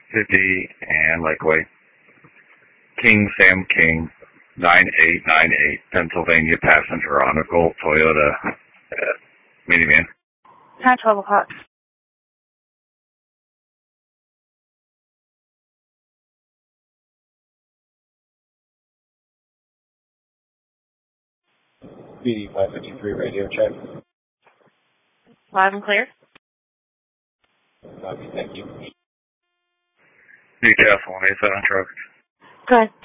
50 and Lakeway. King Sam King, 9898, Pennsylvania, passenger on a Gold Toyota minivan. Time 12 o'clock. BD 553 radio check. Live and clear. Okay, thank you. UTF 187 truck. Go ahead.